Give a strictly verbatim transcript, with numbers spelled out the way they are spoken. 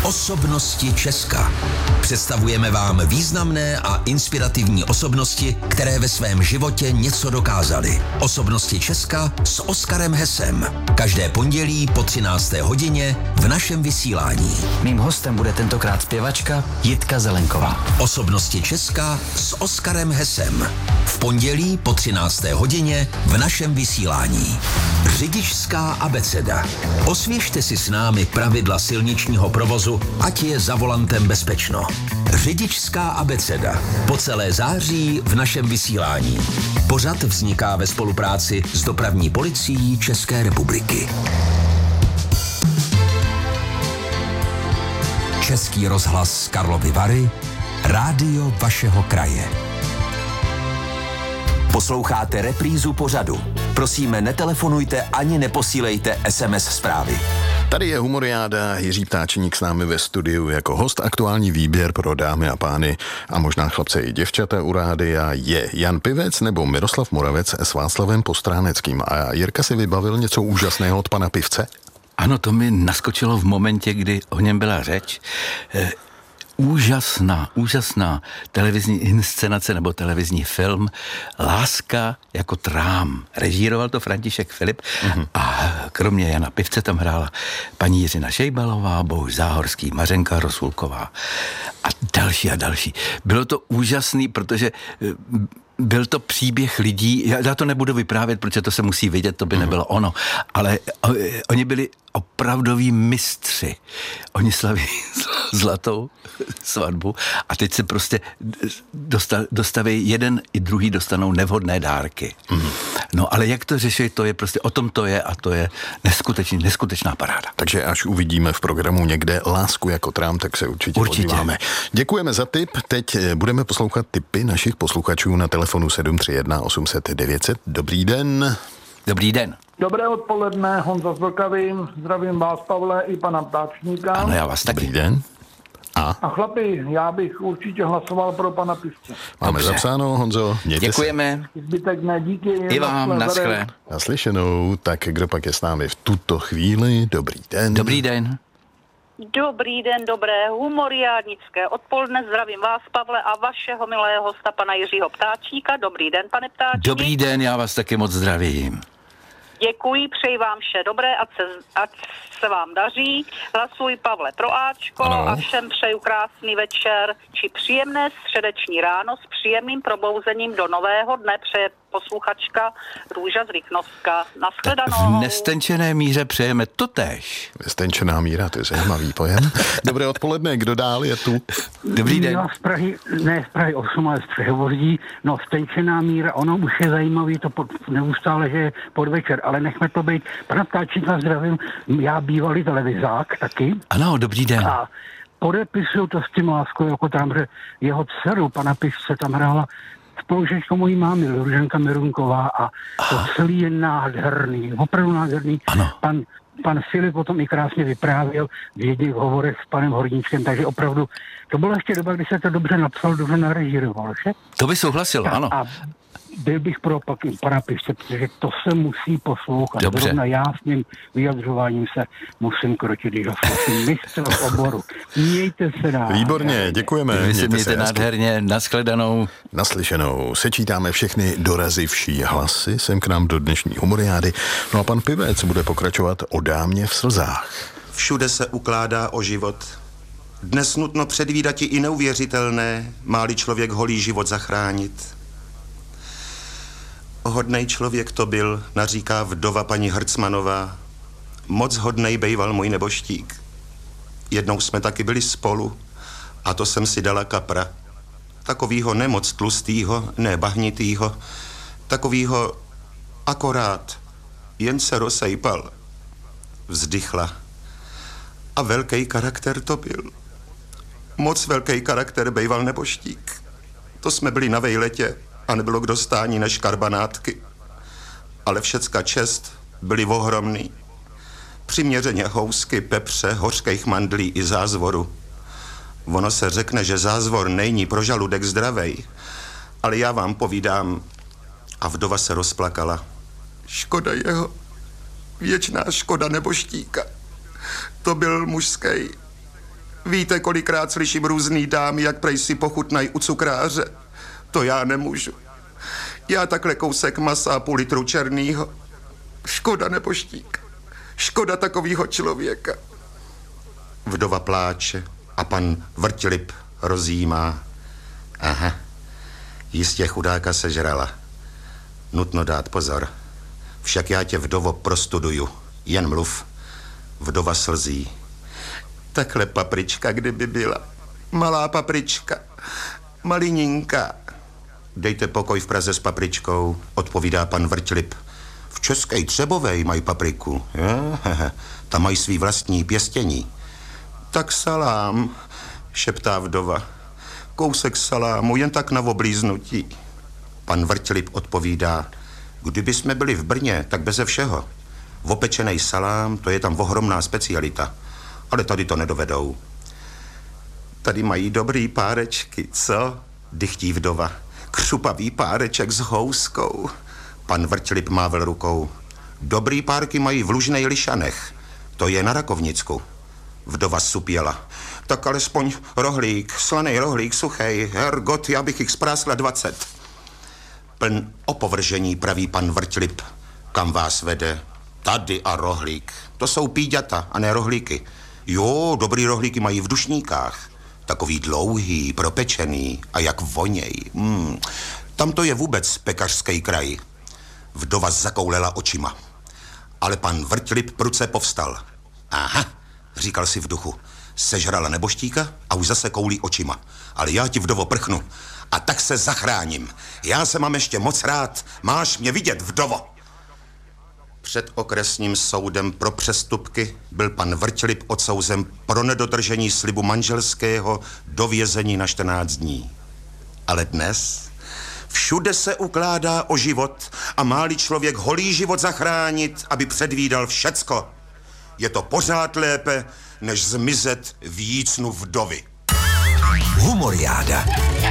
Osobnosti Česka. Představujeme vám významné a inspirativní osobnosti, které ve svém životě něco dokázaly. Osobnosti Česka s Oskarem Hesem. Každé pondělí po třinácté hodině v našem vysílání. Mým hostem bude tentokrát zpěvačka Jitka Zelenková. Osobnosti Česka s Oskarem Hesem. V pondělí po třinácté hodině v našem vysílání. Řidičská abeceda. Osvěžte si s námi pravidla silničního provozu, ať je za volantem bezpečno. Řidičská abeceda. Po celé září v našem vysílání. Pořad vzniká ve spolupráci s Dopravní policií České republiky. Český rozhlas Karlovy Vary, rádio vašeho kraje. Posloucháte reprízu pořadu. Prosíme, netelefonujte ani neposílejte es em es zprávy. Tady je Humoriáda, Jiří Ptáčník s námi ve studiu jako host. Aktuální výběr pro dámy a pány a možná chlapce i děvčata u rádia je Jan Pivec nebo Miroslav Moravec s Václavem Postráneckým. A Jirka si vybavil něco úžasného od pana Pivce? Ano, to mi naskočilo v momentě, kdy o něm byla řeč. E- Úžasná, úžasná televizní inscenace nebo televizní film Láska jako trám. Režíroval to František Filip mm-hmm. a kromě Jana Pivce tam hrála paní Jiřina Šejbalová, Bohuš Záhorský, Mařenka Rosulková a další a další. Bylo to úžasný, protože byl to příběh lidí, já to nebudu vyprávět, protože to se musí vidět, to by nebylo ono, ale oni byli opravdoví mistři. Oni slaví zlatou svatbu a teď se prostě dostaví, jeden i druhý dostanou nevhodné dárky. Mm. No ale jak to řeší, to je prostě, o tom to je a to je neskutečný, neskutečná paráda. Takže až uvidíme v programu někde Lásku jako trám, tak se určitě, určitě. podíváme. Děkujeme za tip. Teď budeme poslouchat tipy našich posluchačů na telefonu sedm tři jedna osm set devět set. Dobrý den. Dobrý den. Dobré odpoledne, Honza z Vlkavy, zdravím vás, Pavle, i pana Ptáčníka. Ano, já vás taky. Dobrý den. A? A chlapi, já bych určitě hlasoval pro pana Pivce. Máme Dobře. zapsáno, Honzo. Mějte Děkujeme. Se. Zbytek ne, díky. I vám, naschle. Naslyšenou, tak kdo pak je s námi v tuto chvíli? Dobrý den. Dobrý den. Dobrý den, dobré humoriádnické odpoledne. Zdravím vás, Pavle, a vašeho milého hosta, pana Jiřího Ptáčníka. Dobrý den, pane Ptáčník. Dobrý den, já vás taky moc zdravím. Děkuji, přeji vám vše dobré, ať se, ať se vám daří. Hlasuji, Pavle, pro Ačko ano. A všem přeju krásný večer či příjemné středeční ráno s příjemným probouzením do nového dne. Přeje posluchačka Růža z Rychnovska. Nashledanou. V nestenčené míře přejeme totéž. Nestenčená míra, to je zajímavý pojem. Dobré odpoledne, kdo dál je tu? Dobrý den. No, z Prahy, ne z Prahy osm, ale z Přehovoří. No, stenčená míra, ono už je zajímavý to pod, neustále, že je podvečer, ale nechme to být. Pana Ptáčníka zdravím, já bývalý televizák taky. Ano, dobrý den. A podepisuju to s tím Láskou, jako tam, že jeho dceru, pana Pivce, tam hrála spolužečka mojí mámy, Luženka Mirunková, a to celý je nádherný, opravdu nádherný. Ano. Pan, pan Filip o tom i krásně vyprávěl v jedných hovorech s panem Horníčkem, takže opravdu, to byla ještě doba, kdy se to dobře napsal, dobře narežíroval, že? To by souhlasil, ano. A byl bych pro opak pana Pivce, protože to se musí poslouchat. Dobře. Zrovna já s tím vyjadřováním se musím krotit, když ho slyším. Mistr v oboru. Mějte se dál. Výborně, děkujeme. Vy si Mějte mějte se nádherně, nashledanou. Naslyšenou. Sečítáme všechny dorazivší hlasy sem k nám do dnešní humoriády. No a pan Pivec bude pokračovat o dámě v slzách. Všude se ukládá o život. Dnes nutno předvídati i neuvěřitelné, má-li člověk holý život zachránit. Hodnej člověk to byl, naříká vdova paní Hrcmanová. Moc hodnej bejval můj neboštík. Jednou jsme taky byli spolu a to jsem si dala kapra. Takovýho nemoc tlustýho, ne bahnitýho, takovýho akorát, jen se rozsejpal. Vzdychla. A velký charakter to byl. Moc velký charakter bejval neboštík. To jsme byli na vejletě a nebylo k dostání než karbanátky. Ale všecka čest byli ohromný. Přiměřeně housky, pepře, hořkých mandlí i zázvoru. Ono se řekne, že zázvor není pro žaludek zdravej, ale já vám povídám. A vdova se rozplakala. Škoda jeho, věčná škoda neboštíka. To byl mužský. Víte, kolikrát slyším různý dámy, jak prej si pochutnají u cukráře. To já nemůžu. Já takhle kousek masa a půl litru černýho. Škoda nebožtík. Škoda takovýho člověka. Vdova pláče a pan Vrtilip rozjímá. Aha, jistě chudáka sežrala. Nutno dát pozor. Však já tě, vdovo, prostuduju. Jen mluv. Vdova slzí. Takhle paprička, kdyby byla. Malá paprička. Malininká. Dejte pokoj v Praze s papričkou, odpovídá pan Vrtilip. V České Třebovej mají papriku. Je, tam mají svý vlastní pěstění. Tak salám, šeptá vdova. Kousek salámu, jen tak na oblíznutí. Pan Vrtilip odpovídá. Kdyby jsme byli v Brně, tak beze všeho. Opečenej salám, to je tam ohromná specialita. Ale tady to nedovedou. Tady mají dobrý párečky, co? Dychtí vdova. Křupavý páreček s houskou. Pan Vrtilip mávil rukou. Dobrý párky mají v Lužnej Lišanech. To je na Rakovnicku. Vdova supěla. Tak alespoň rohlík, slaný rohlík, suchej. Hergot, já bych jich sprásla dvacet. Pln opovržení, praví pan Vrtilip. Kam vás vede? Tady a rohlík. To jsou píďata a ne rohlíky. Jo, dobrý rohlíky mají v Dušníkách. Takový dlouhý, propečený a jak voněj. Hmm. Tam to je vůbec pekařský kraj. Vdova zakoulela očima. Ale pan Vrtilip pruce povstal. Aha, říkal si v duchu. Sežrala neboštíka a už zase koulí očima. Ale já ti, vdovo, prchnu. A tak se zachráním. Já se mám ještě moc rád. Máš mě vidět, vdovo. Před okresním soudem pro přestupky byl pan Vrtilip odsouzen pro nedodržení slibu manželského do vězení na čtrnáct dní. Ale dnes všude se ukládá o život a má-li člověk holý život zachránit, aby předvídal všecko. Je to pořád lépe, než zmizet v jícnu vdovy. Humoriáda.